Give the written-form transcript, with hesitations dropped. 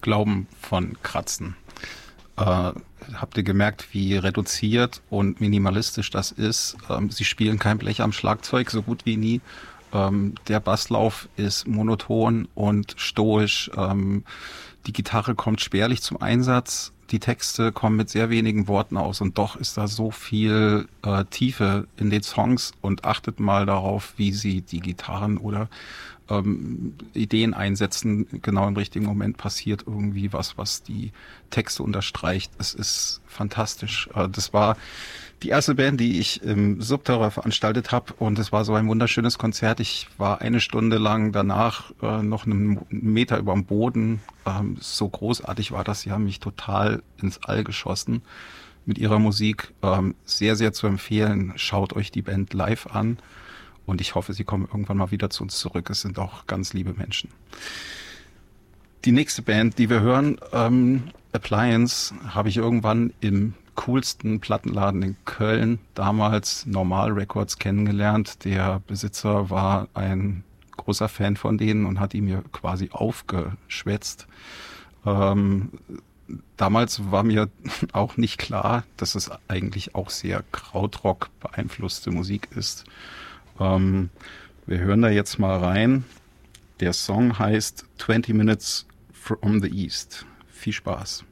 Glauben von Kratzen. Habt ihr gemerkt, wie reduziert und minimalistisch das ist? Sie spielen kein Blech am Schlagzeug, so gut wie nie. Der Basslauf ist monoton und stoisch. Die Gitarre kommt spärlich zum Einsatz. Die Texte kommen mit sehr wenigen Worten aus und doch ist da so viel Tiefe in den Songs und achtet mal darauf, wie sie die Gitarren oder Ideen einsetzen. Genau im richtigen Moment passiert irgendwie was die Texte unterstreicht. Es ist fantastisch. Das war die erste Band, die ich im Subterror veranstaltet habe und es war so ein wunderschönes Konzert. Ich war eine Stunde lang danach noch einen Meter über dem Boden. So großartig war das. Sie haben mich total ins All geschossen mit ihrer Musik. Sehr, sehr zu empfehlen. Schaut euch die Band live an und ich hoffe, sie kommen irgendwann mal wieder zu uns zurück. Es sind auch ganz liebe Menschen. Die nächste Band, die wir hören, Appliance, habe ich irgendwann im coolsten Plattenladen in Köln, damals Normal Records, kennengelernt. Der Besitzer war ein großer Fan von denen und hat ihn mir quasi aufgeschwätzt. Damals war mir auch nicht klar, dass es eigentlich auch sehr Krautrock beeinflusste Musik ist. Wir hören da jetzt mal rein. Der Song heißt 20 Minutes from the East. Viel Spaß.